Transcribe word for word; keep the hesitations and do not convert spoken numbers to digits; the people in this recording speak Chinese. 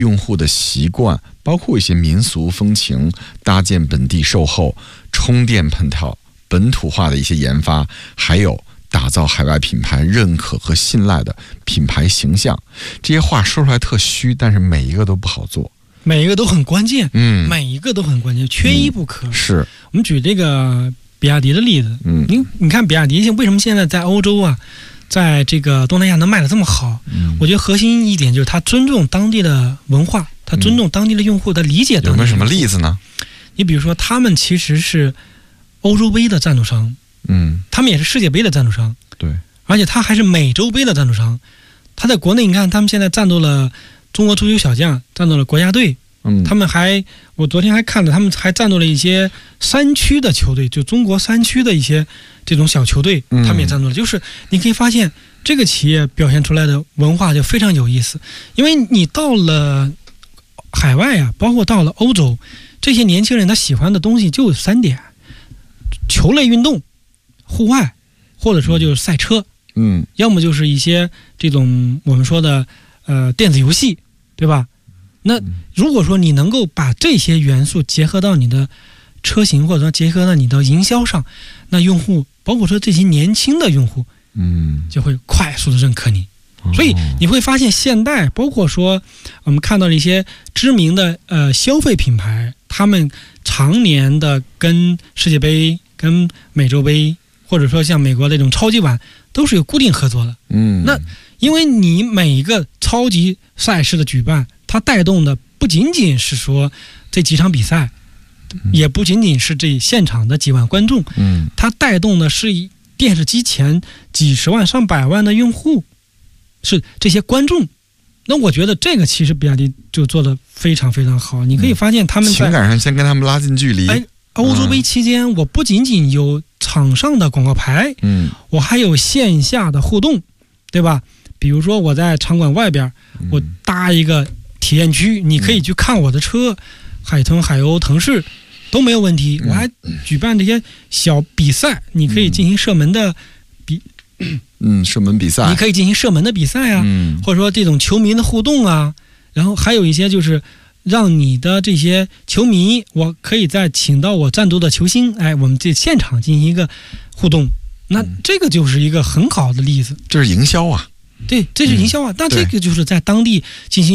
用户的习惯，包括一些民俗风情，搭建本地售后、充电喷套、本土化的一些研发，还有打造海外品牌认可和信赖的品牌形象。这些话说出来特虚，但是每一个都不好做， 每一个都很关键， 嗯， 每一个都很关键，缺一不可。 嗯、是我们举这个比亚迪的例子， 嗯， 你你看比亚迪为什么现在在欧洲啊，在这个东南亚能卖得这么好？嗯，我觉得核心一点就是它尊重当地的文化，它尊重当地的用户，它理解当地的用户。有没有什么例子呢？ 你比如说，他们其实是欧洲杯的赞助商， 嗯， 他们也是世界杯的赞助商， 对， 而且他还是美洲杯的赞助商。他在国内，你看他们现在赞助了中国足球小将，赞助了国家队。 嗯， 他们还，我昨天还看了，他们还赞助了一些山区的球队，就中国山区的一些这种小球队，他们也赞助了。嗯、就是你可以发现，这个企业表现出来的文化就非常有意思，因为你到了海外啊，包括到了欧洲，这些年轻人他喜欢的东西就有三点：球类运动、户外，或者说就是赛车， 嗯， 要么就是一些这种我们说的呃电子游戏，对吧？那如果说你能够把这些元素结合到你的车型，或者说结合到你的营销上，那用户包括说这些年轻的用户， 嗯， 就会快速的认可你。所以你会发现现代包括说我们看到了一些知名的呃消费品牌，他们常年的跟世界杯、跟美洲杯，或者说像美国那种超级碗都是有固定合作的。 嗯， 那因为你每一个超级赛事的举办，它带动的不仅仅是说这几场比赛，也不仅仅是这现场的几万观众， 嗯， 它带动的是电视机前几十万上百万的用户，是这些观众。那我觉得这个其实比亚迪就做得非常非常好。你可以发现他们在情感上先跟他们拉近距离。 哎，欧洲杯期间，我不仅仅有场上的广告牌， 嗯， 我还有线下的互动，对吧？比如说我在场馆外边，我搭一个体验区，你可以去看我的车，海豚、海鸥、腾势都没有问题。我还举办这些小比赛，你可以进行射门的比， 嗯，射门比赛， 你可以进行射门的比赛啊， 嗯， 或者说这种球迷的互动啊，然后还有一些就是让你的这些球迷，我可以再请到我赞助的球星，哎，我们这现场进行一个互动，那这个就是一个很好的例子。 这是营销啊。 对，这是营销啊，那、嗯、这个就是在当地进行